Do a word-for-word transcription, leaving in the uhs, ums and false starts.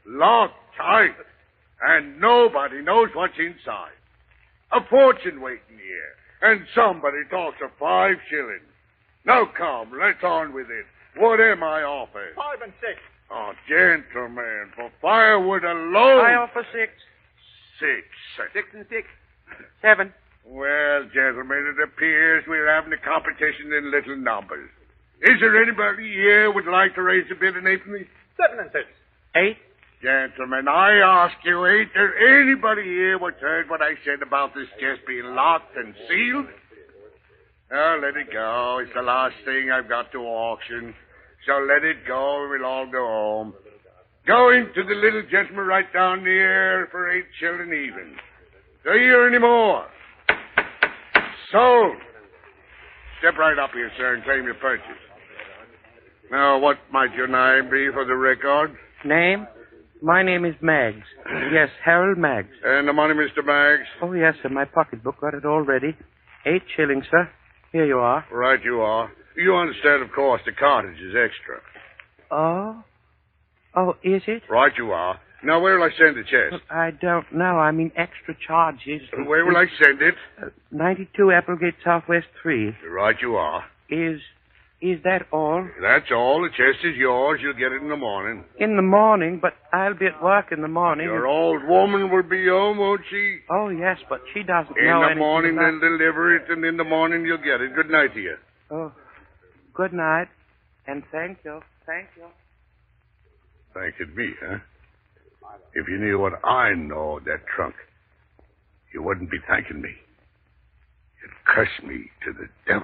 locked tight, and nobody knows what's inside. A fortune waiting here, and somebody talks of five shillings. Now come, let's on with it. What am I offered? Five and six. Oh, gentlemen, for firewood alone. I offer six. Six. Six and six. Seven. Well, gentlemen, it appears we're having a competition in little numbers. Is there anybody here would like to raise a bid in halfpenny? Seven and six. Eight. Gentlemen, I ask you, ain't there anybody here what's heard what I said about this chest being locked and sealed? Oh, let it go. It's the last thing I've got to auction. So let it go and we'll all go home. Going to the little gentleman right down there for eight shilling even. Do you hear any more? Sold. Step right up here, sir, and claim your purchase. Now, what might your name be for the record? Name? My name is Maggs. Yes, Harold Maggs. And the money, Mister Maggs? Oh, yes, sir. My pocketbook got it all ready. Eight shillings, sir. Here you are. Right you are. You understand, of course, the cartage is extra. Oh? Oh, is it? Right you are. Now, where will I send the chest? Well, I don't know. I mean, extra charges. Where will I send it? Uh, ninety-two Applegate Southwest three. Right you are. Is... Is that all? That's all. The chest is yours. You'll get it in the morning. In the morning, but I'll be at work in the morning. Your old woman will be home, won't she? Oh, yes, but she doesn't in know the anything morning, about... they'll deliver it, and in the morning you'll get it. Good night to you. Oh, good night, and thank you. Thank you. Thanking me, huh? If you knew what I know of that trunk, you wouldn't be thanking me. You'd curse me to the devil.